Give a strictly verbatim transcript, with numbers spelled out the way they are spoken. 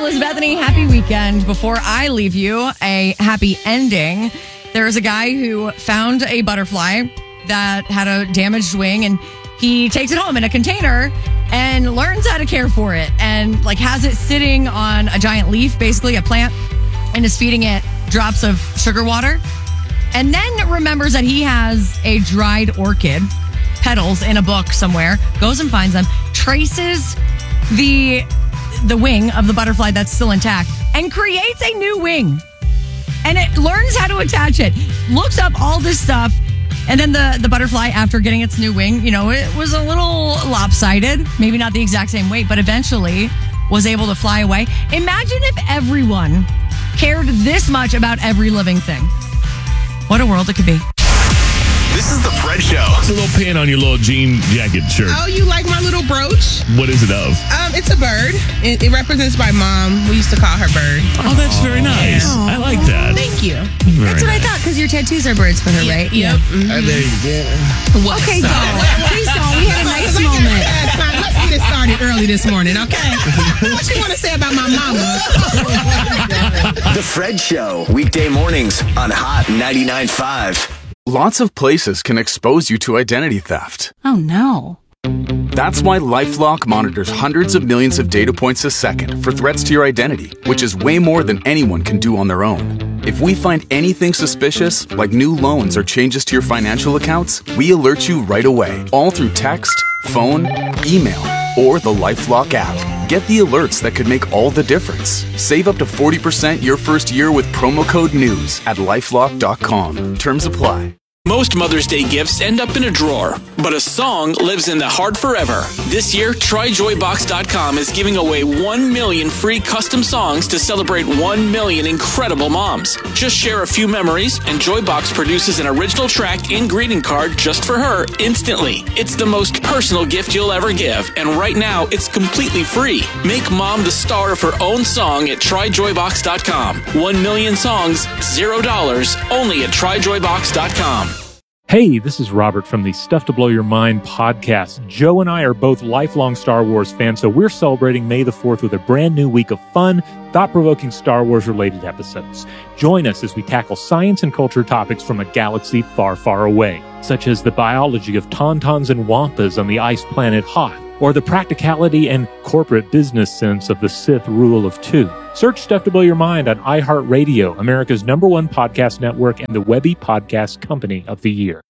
is Bethany. Happy weekend. Before I leave you a happy ending, there is a guy who found a butterfly that had a damaged wing, and he takes it home in a container and learns how to care for it, and like has it sitting on a giant leaf, basically a plant, and is feeding it drops of sugar water. And then remembers that he has a dried orchid petals in a book somewhere, goes and finds them, traces the the wing of the butterfly that's still intact, and creates a new wing. And it learns how to attach it, looks up all this stuff, and then the, the butterfly, after getting its new wing, you know, it was a little lopsided, maybe not the exact same weight, but eventually was able to fly away. Imagine if everyone cared this much about every living thing. What a world it could be. This is the Fred Show. It's a little pin on your little jean jacket shirt. Oh, you like my little brooch? What is it of? Um, it's a bird. It, it represents my mom. We used to call her Bird. Oh, that's very nice. Yeah. I like that. Thank you. Very That's what nice. I thought, because your tattoos are birds for her, right? Yep. Mm-hmm. Uh, there you go. What? Okay, Stop. don't. Please don't. We had a nice We got moment. bad time. Let's get it started early this morning, okay? What you want to say about my mama? The Fred Show. Weekday mornings on Hot ninety-nine point five. Lots of places can expose you to identity theft. Oh, no. That's why LifeLock monitors hundreds of millions of data points a second for threats to your identity, which is way more than anyone can do on their own. If we find anything suspicious, like new loans or changes to your financial accounts, we alert you right away, all through text, phone, email, or the LifeLock app. Get the alerts that could make all the difference. Save up to forty percent your first year with promo code NEWS at lifelock dot com. Terms apply. Most Mother's Day gifts end up in a drawer, but a song lives in the heart forever. This year, Try Joy Box dot com is giving away one million free custom songs to celebrate one million incredible moms. Just share a few memories, and Joybox produces an original track and greeting card just for her instantly. It's the most personal gift you'll ever give, and right now, it's completely free. Make mom the star of her own song at Try Joy Box dot com. One million songs, zero dollars, only at Try Joy Box dot com. Hey, this is Robert from the Stuff to Blow Your Mind podcast. Joe and I are both lifelong Star Wars fans, so we're celebrating May the fourth with a brand new week of fun, thought-provoking Star Wars-related episodes. Join us as we tackle science and culture topics from a galaxy far, far away, such as the biology of tauntauns and wampas on the ice planet Hoth, or the practicality and corporate business sense of the Sith rule of two. Search Stuff to Blow Your Mind on iHeartRadio, America's number one podcast network and the Webby Podcast Company of the Year.